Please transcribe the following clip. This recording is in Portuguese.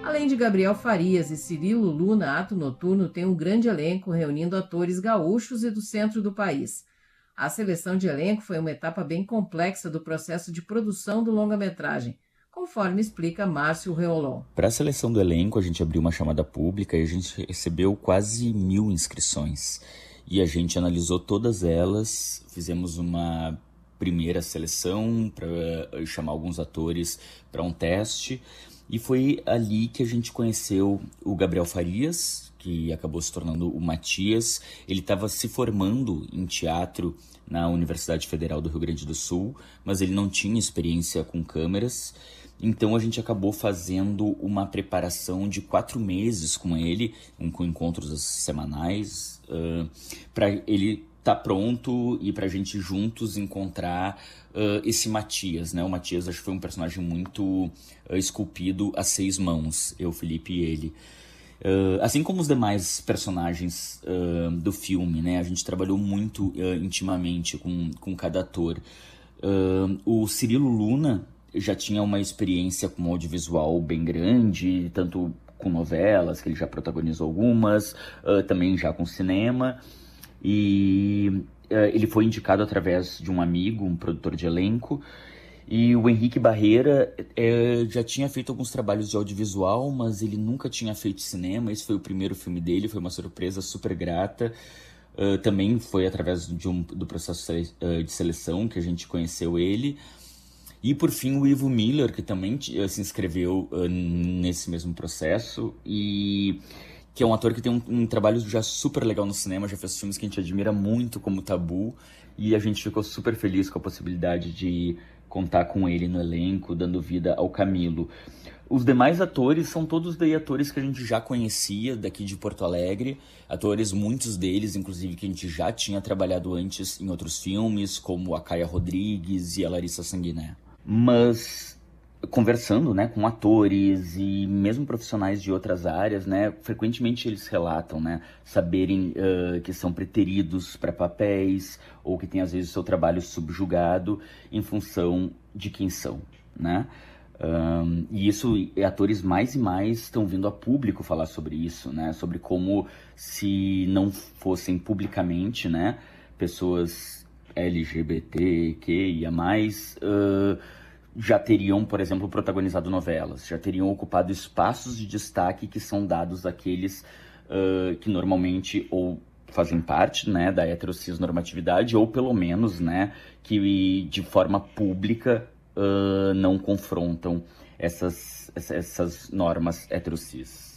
Além de Gabriel Farias e Cirilo Luna, Ato Noturno tem um grande elenco reunindo atores gaúchos e do centro do país. A seleção de elenco foi uma etapa bem complexa do processo de produção do longa-metragem, conforme explica Márcio Reolon. Para a seleção do elenco, a gente abriu uma chamada pública e a gente recebeu quase 1.000 inscrições. E a gente analisou todas elas, fizemos uma primeira seleção para chamar alguns atores para um teste. E foi ali que a gente conheceu o Gabriel Farias, que acabou se tornando o Matias. Ele estava se formando em teatro na Universidade Federal do Rio Grande do Sul, mas ele não tinha experiência com câmeras. Então a gente acabou fazendo uma preparação de 4 meses com ele, com encontros semanais, para ele estar pronto e para a gente juntos encontrar esse Matias, né? O Matias acho que foi um personagem muito esculpido a 6 mãos, eu, Felipe e ele. Assim como os demais personagens do filme, né? A gente trabalhou muito intimamente com cada ator. O Cirilo Luna já tinha uma experiência com audiovisual bem grande, tanto com novelas, que ele já protagonizou algumas, também já com cinema. E ele foi indicado através de um amigo, um produtor de elenco. E o Henrique Barreira já tinha feito alguns trabalhos de audiovisual, mas ele nunca tinha feito cinema. Esse foi o primeiro filme dele, foi uma surpresa super grata. Também foi através do processo de seleção que a gente conheceu ele. E por fim o Ivo Miller, que também se inscreveu nesse mesmo processo, e que é um ator que tem um trabalho já super legal no cinema, já fez filmes que a gente admira muito, como Tabu, e a gente ficou super feliz com a possibilidade de contar com ele no elenco, dando vida ao Camilo. Os demais atores são todos daí atores que a gente já conhecia daqui de Porto Alegre, atores, muitos deles, inclusive, que a gente já tinha trabalhado antes em outros filmes, como a Caia Rodrigues e a Larissa Sanguiné. Mas conversando, né, com atores e mesmo profissionais de outras áreas, né, frequentemente eles relatam, né, saberem que são preteridos para papéis ou que têm às vezes o seu trabalho subjugado em função de quem são, né? E isso, atores mais e mais estão vindo a público falar sobre isso, né? Sobre como, se não fossem publicamente, né, pessoas LGBTQIA+, já teriam, por exemplo, protagonizado novelas, já teriam ocupado espaços de destaque que são dados àqueles que normalmente ou fazem parte, né, da heterossexualidade, ou pelo menos, né, que de forma pública não confrontam essas normas heterossexuais.